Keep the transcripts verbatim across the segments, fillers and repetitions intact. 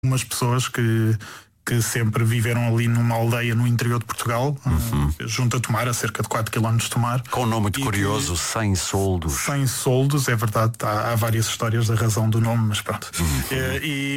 umas pessoas que, que sempre viveram ali numa aldeia no interior de Portugal, uhum. junto a Tomar, a cerca de quatro quilómetros de Tomar. Com um nome muito curioso, Sem Soldos. Sem Soldos, é verdade, há, há várias histórias da razão do nome, mas pronto. Uhum. E,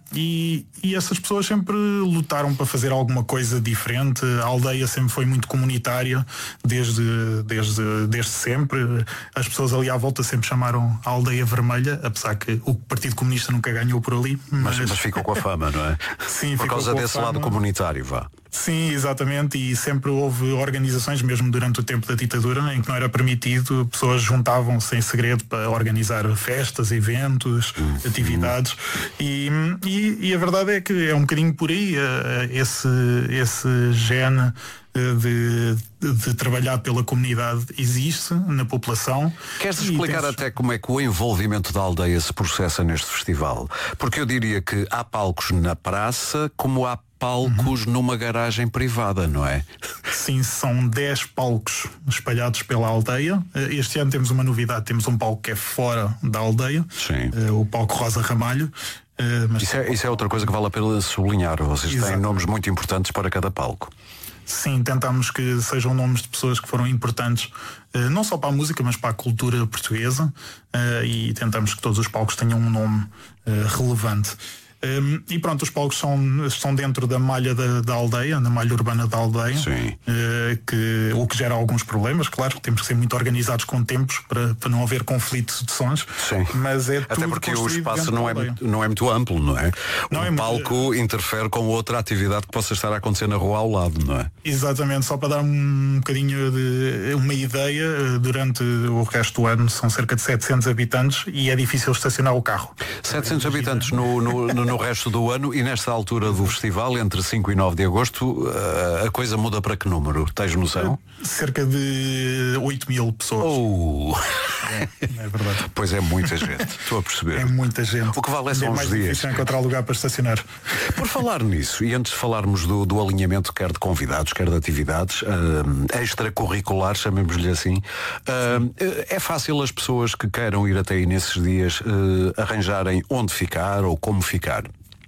e, e essas pessoas sempre lutaram para fazer alguma coisa diferente. A aldeia sempre foi muito comunitária, desde, desde, desde sempre. As pessoas ali à volta sempre chamaram a Aldeia Vermelha, apesar que o Partido Comunista nunca ganhou por ali. Mas, mas, mas ficou com a fama, não é? Sim, por causa desse fama. lado comunitário, vá. Sim, exatamente, e sempre houve organizações, mesmo durante o tempo da ditadura, em que não era permitido, pessoas juntavam-se em segredo para organizar festas, eventos, uhum. atividades, e, e, e a verdade é que é um bocadinho por aí, esse, esse gene de, de, de trabalhar pela comunidade existe na população. Queres explicar tens... até como é que o envolvimento da aldeia se processa neste festival? Porque eu diria que há palcos na praça, como há palcos uhum. numa garagem privada, não é? Sim, são dez palcos espalhados pela aldeia. Este ano temos uma novidade, temos um palco que é fora da aldeia. Sim. O palco Rosa Ramalho. Mas isso, é, isso é outra coisa que vale a pena sublinhar. Vocês Exato. têm nomes muito importantes para cada palco. Sim, tentamos que sejam nomes de pessoas que foram importantes, não só para a música, mas para a cultura portuguesa, e tentamos que todos os palcos tenham um nome relevante. Um, e pronto, os palcos são, estão dentro da malha da, da aldeia, na malha urbana da aldeia, uh, que, o que gera alguns problemas. Claro que temos que ser muito organizados com tempos para, para não haver conflitos de sons. Sim. Mas é até porque o espaço não é, não é muito amplo, não é? Não o é palco muito... interfere com outra atividade que possa estar a acontecer na rua ao lado, não é? Exatamente, só para dar um bocadinho de uma ideia, durante o resto do ano são cerca de setecentos habitantes e é difícil estacionar o carro. setecentos habitantes no, no, no no resto do ano, e nesta altura do festival, entre cinco e nove de agosto, a coisa muda para que número? Tens noção? Cerca de oito mil pessoas. Oh. É, é verdade. Pois é muita gente, estou a perceber. É muita gente. O que vale é são é os mais dias. difícil encontrar lugar para estacionar. Por falar nisso, e antes de falarmos do, do alinhamento, quer de convidados, quer de atividades uh, extracurriculares, chamemos-lhe assim, uh, é fácil as pessoas que queiram ir até aí nesses dias uh, arranjarem onde ficar ou como ficar?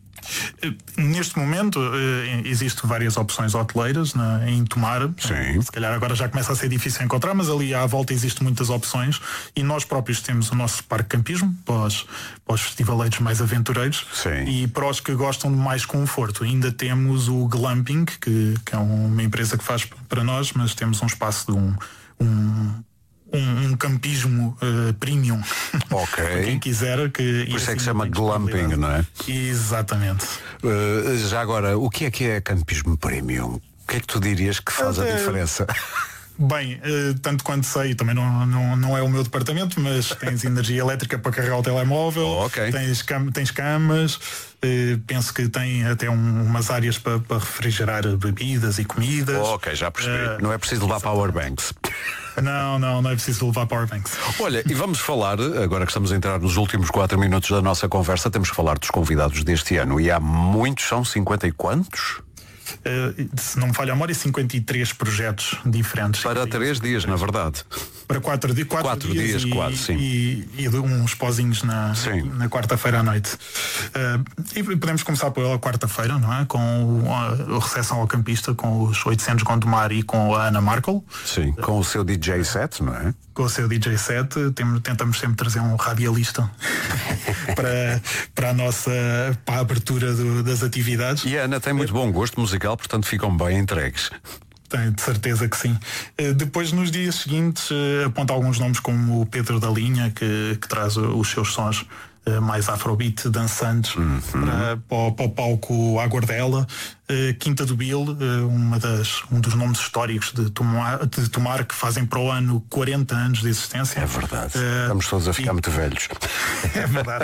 Neste momento existem várias opções hoteleiras, né, em Tomar. Sim. Se calhar agora já começa a ser difícil encontrar, mas ali à volta existem muitas opções e nós próprios temos o nosso parque de campismo para os, para os festivaleiros mais aventureiros. Sim. E para os que gostam de mais conforto ainda temos o Glamping, que, que é uma empresa que faz para nós, mas temos um espaço de um, um Um, um campismo uh, premium. Ok. Para quem quiser. Que, Por isso assim, é que se chama glamping, não é? Exatamente. Uh, já agora, o que é que é campismo premium? O que é que tu dirias que faz Até... a diferença? Bem, uh, tanto quanto sei, também não, não, não é o meu departamento, mas tens energia elétrica para carregar o telemóvel, oh, okay. tens, cam tens camas, uh, penso que tem até um, umas áreas para, para refrigerar bebidas e comidas. Oh, ok, já percebi. Uh, não é preciso levar powerbanks. Não, não, não é preciso levar powerbanks. Olha, e vamos falar, agora que estamos a entrar nos últimos quatro minutos da nossa conversa, temos que falar dos convidados deste ano. E há muitos, são cinquenta e quantos? Uh, se não me falha a memória, cinquenta e três projetos diferentes. Para três dias, na verdade. Para quatro, di quatro, quatro dias, dias, e, quatro, sim. E, e uns pozinhos na, na quarta-feira à noite. Uh, e podemos começar pela quarta-feira, não é? Com o, a, a recepção ao campista, com os oitocentos Gondomar e com a Ana Markel. Sim, com o seu D J set, não é? Com o seu D J set, temos, tentamos sempre trazer um radialista para, para a nossa para a abertura do, das atividades. E a Ana tem muito bom gosto musical, portanto ficam bem entregues. Tenho de certeza que sim. Uh, depois, nos dias seguintes, uh, aponta alguns nomes como o Pedro da Linha, que, que traz os seus sons uh, mais afrobeat, dançantes, uhum. para, para, o, para o palco Aguardela. Uh, Quinta do Bil, uh, uma das, um dos nomes históricos de Tomar, de Tomar, que fazem para o ano quarenta anos de existência. É verdade. Uh, Estamos todos a ficar e... muito velhos. É verdade.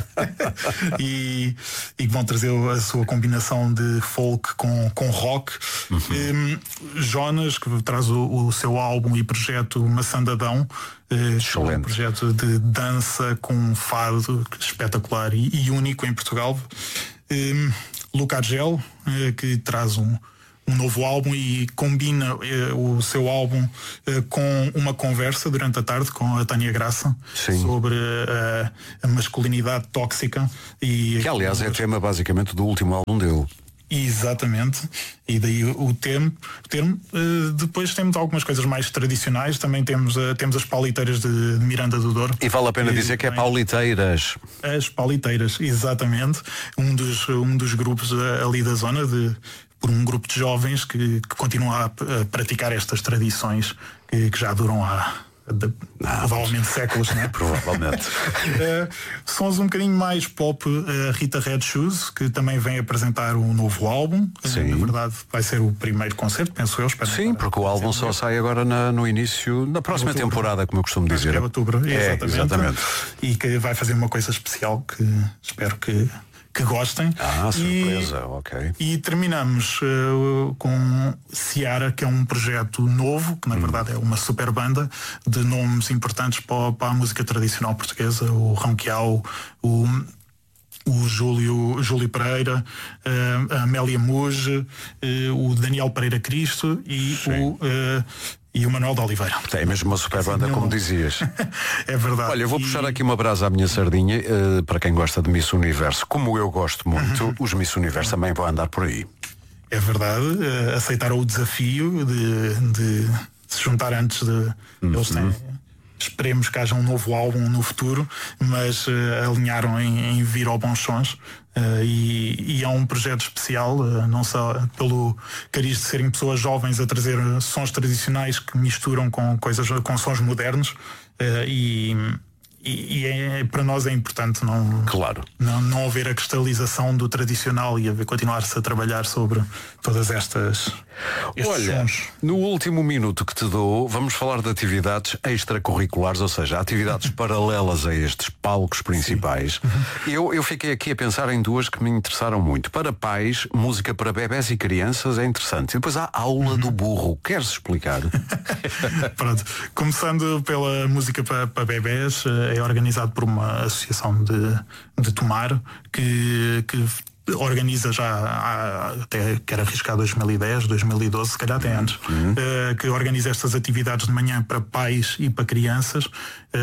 e, e que vão trazer a sua combinação de folk com, com rock. Uhum. Um, Jonas, que traz o, o seu álbum e projeto Maçandadão. Uh, um projeto de dança com fado espetacular e, e único em Portugal. Um, Luca Argel, que traz um, um novo álbum e combina uh, o seu álbum uh, com uma conversa durante a tarde com a Tânia Graça. Sim. Sobre uh, a masculinidade tóxica. E que aliás é tema basicamente do último álbum dele. Exatamente, e daí o termo, o termo. Uh, depois temos algumas coisas mais tradicionais, também temos, uh, temos as pauliteiras de, de Miranda do Douro. E vale a pena e, dizer que é pauliteiras. As pauliteiras, exatamente, um dos, um dos grupos uh, ali da zona, de, por um grupo de jovens que, que continuam a, a praticar estas tradições que, que já duram há... De, não, provavelmente séculos, né? Provavelmente. uh, sons um bocadinho mais pop, uh, Rita Red Shoes, que também vem apresentar um novo álbum. Sim. Uh, na verdade, vai ser o primeiro concerto, penso eu. Espero Sim, porque o álbum só sai agora na, no início, na próxima outubro, temporada, como eu costumo dizer. É outubro, é, exatamente. exatamente. E que vai fazer uma coisa especial que espero que. que gostem. Ah, surpresa, e, ok. E terminamos uh, com Ciara, que é um projeto novo, que na hum. verdade é uma super banda de nomes importantes para, para a música tradicional portuguesa, o Ronquial, o, o Júlio, Júlio Pereira, uh, a Amélia Muge, uh, o Daniel Pereira Cristo e Sim. o... Uh, e o Manuel de Oliveira. É mesmo uma super banda, como dizias. É verdade. Olha, eu vou e... puxar aqui uma brasa à minha sardinha, uh, para quem gosta de Miss Universo. Como eu gosto muito, uhum. os Miss Universo também vão andar por aí. É verdade. Uh, aceitaram o desafio de, de se juntar antes de... Uhum. Eles têm... Esperemos que haja um novo álbum no futuro, mas uh, alinharam em, em vir ao Bons Sons. Uh, e, e é um projeto especial, uh, não só pelo cariz de serem pessoas jovens a trazer sons tradicionais que misturam com coisas, com sons modernos, uh, e, e, e é, para nós é importante não, claro. não, não haver a cristalização do tradicional e haver, continuar-se a trabalhar sobre todas estas... Olha, sons. No último minuto que te dou, vamos falar de atividades extracurriculares, ou seja, atividades paralelas a estes palcos principais. Uhum. Eu, eu fiquei aqui a pensar em duas que me interessaram muito. Para pais, música para bebés e crianças é interessante. E depois há aula uhum. do burro. Queres explicar? Pronto. Começando pela música para, para bebés, é organizado por uma associação de, de Tomar que... que organiza já há, até quero arriscar dois mil e dez, dois mil e doze, se calhar até antes, uhum. uh, que organiza estas atividades de manhã para pais e para crianças, uh,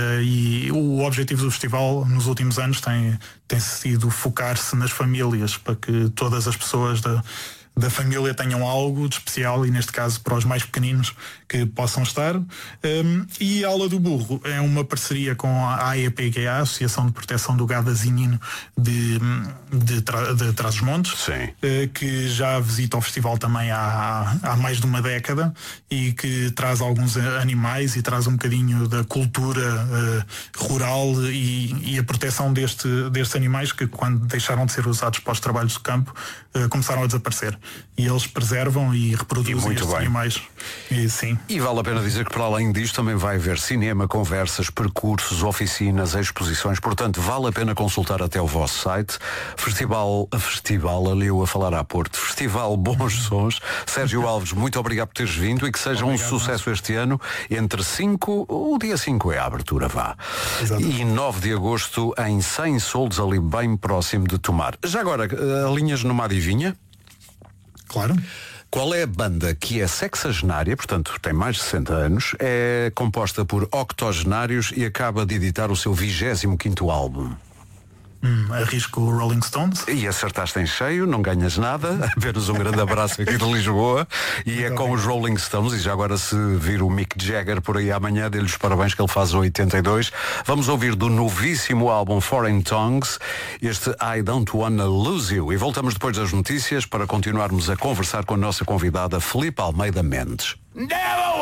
e o objetivo do festival nos últimos anos tem, tem sido focar-se nas famílias, para que todas as pessoas da da família tenham algo de especial, e neste caso para os mais pequeninos que possam estar. Um, e a aula do burro é uma parceria com a A E P G A, Associação de Proteção do Gado Azinino de, de, tra, de Trás-os-Montes, uh, que já visita o festival também há, há mais de uma década e que traz alguns animais e traz um bocadinho da cultura uh, rural e, e a proteção deste, destes animais que, quando deixaram de ser usados para os trabalhos do campo, uh, começaram a desaparecer. E eles preservam e reproduzem e estes bem. animais. E, sim. E vale a pena dizer que, para além disto, também vai haver cinema, conversas, percursos, oficinas, exposições. Portanto, vale a pena consultar até o vosso site. Festival, Festival, ali eu a falar à Porto. Festival Bons Sons. Sérgio Alves, muito obrigado por teres vindo e que seja obrigado, um sucesso nós. Este ano. Entre cinco, o dia cinco é a abertura, vá. Exatamente. E nove de agosto em cem soldos, ali bem próximo de Tomar. Já agora, alinhas numa adivinha? Claro. Qual é a banda que é sexagenária, portanto tem mais de sessenta anos, é composta por octogenários e acaba de editar o seu vigésimo quinto álbum? Hum, arrisco o Rolling Stones. E acertaste em cheio, não ganhas nada. Apenas um grande abraço aqui de Lisboa. E muito é com bem. Os Rolling Stones. E já agora, se vir o Mick Jagger por aí amanhã, dê-lhe os parabéns que ele faz oitenta e dois. Vamos ouvir do novíssimo álbum Foreign Tongues este I Don't Wanna Lose You. E voltamos depois das notícias para continuarmos a conversar com a nossa convidada Filipe Almeida Mendes. Never